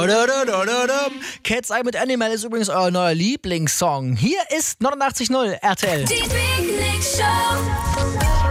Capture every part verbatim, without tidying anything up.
Cat's Eye mit Animal ist übrigens euer neuer Lieblingssong. Hier ist neunundachtzig Komma null R T L. Die Big Nick Show.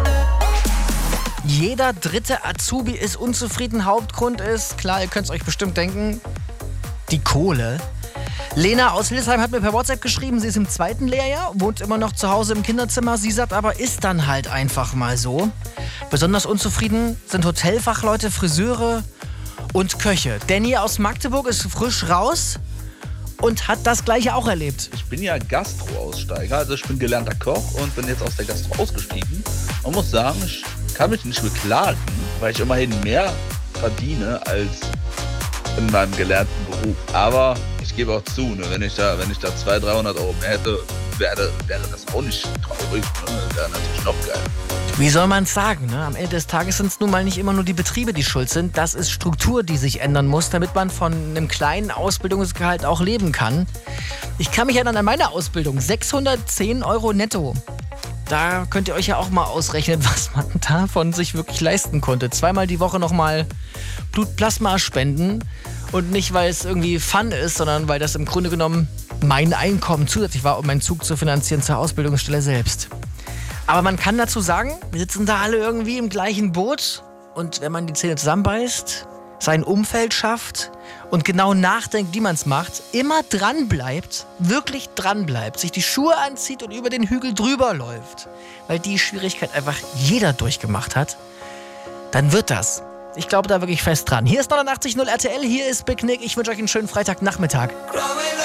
Jeder dritte Azubi ist unzufrieden. Hauptgrund ist, klar, ihr könnt es euch bestimmt denken, die Kohle. Lena aus Hildesheim hat mir per WhatsApp geschrieben, sie ist im zweiten Lehrjahr, wohnt immer noch zu Hause im Kinderzimmer. Sie sagt aber, ist dann halt einfach mal so. Besonders unzufrieden sind Hotelfachleute, Friseure und Köche. Danny aus Magdeburg ist frisch raus und hat das Gleiche auch erlebt. Ich bin ja Gastro-Aussteiger, also ich bin gelernter Koch und bin jetzt aus der Gastro ausgestiegen. Man muss sagen, ich kann mich nicht beklagen, weil ich immerhin mehr verdiene als in meinem gelernten Beruf. Aber ich gebe auch zu, ne, wenn ich da, wenn ich da zweihundert, dreihundert Euro mehr hätte, wäre, wäre das auch nicht traurig. Ne? Das wäre natürlich noch geil. Wie soll man es sagen? Ne? Am Ende des Tages sind es nun mal nicht immer nur die Betriebe, die schuld sind. Das ist Struktur, die sich ändern muss, damit man von einem kleinen Ausbildungsgehalt auch leben kann. Ich kann mich erinnern an meine Ausbildung. sechshundertzehn Euro netto. Da könnt ihr euch ja auch mal ausrechnen, was man davon sich wirklich leisten konnte. Zweimal die Woche nochmal Blutplasma spenden. Und nicht, weil es irgendwie Fun ist, sondern weil das im Grunde genommen mein Einkommen zusätzlich war, um meinen Zug zu finanzieren zur Ausbildungsstelle selbst. Aber man kann dazu sagen, wir sitzen da alle irgendwie im gleichen Boot. Und wenn man die Zähne zusammenbeißt, sein Umfeld schafft und genau nachdenkt, wie man es macht, immer dran bleibt, wirklich dran bleibt, sich die Schuhe anzieht und über den Hügel drüber läuft, weil die Schwierigkeit einfach jeder durchgemacht hat, dann wird das. Ich glaube da wirklich fest dran. Hier ist neunundachtzig Komma null R T L, hier ist Big Nick. Ich wünsche euch einen schönen Freitagnachmittag.